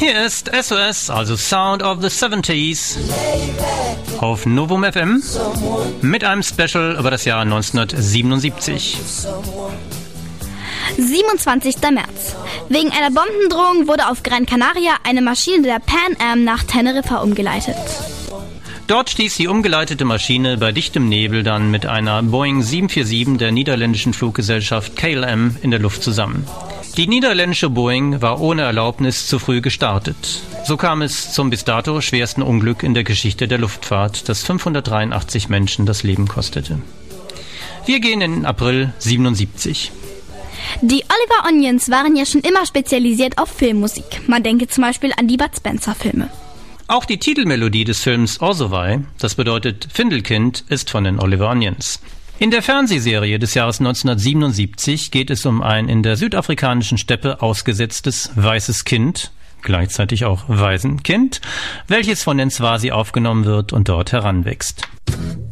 Hier ist SOS, also Sound of the 70s, auf Novum FM mit einem Special über das Jahr 1977. 27. März. Wegen einer Bombendrohung wurde auf Gran Canaria eine Maschine der Pan Am nach Teneriffa umgeleitet. Dort stieß die umgeleitete Maschine bei dichtem Nebel dann mit einer Boeing 747 der niederländischen Fluggesellschaft KLM in der Luft zusammen. Die niederländische Boeing war ohne Erlaubnis zu früh gestartet. So kam es zum bis dato schwersten Unglück in der Geschichte der Luftfahrt, das 583 Menschen das Leben kostete. Wir gehen in den April 77. Die Oliver Onions waren ja schon immer spezialisiert auf Filmmusik. Man denke zum Beispiel an die Bud Spencer-Filme. Auch die Titelmelodie des Films Orzoway, das bedeutet Findelkind, ist von den Oliver Onions. In der Fernsehserie des Jahres 1977 geht es um ein in der südafrikanischen Steppe ausgesetztes weißes Kind, gleichzeitig auch Waisenkind, welches von den Swazi aufgenommen wird und dort heranwächst.